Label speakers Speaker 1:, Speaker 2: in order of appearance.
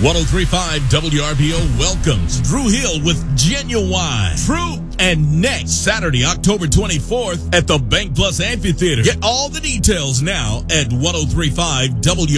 Speaker 1: 1035 WRBO welcomes Drew Hill with Genuine, True, and Next, Saturday, October 24th at the Bank Plus Amphitheater. Get all the details now at 1035 WRBO.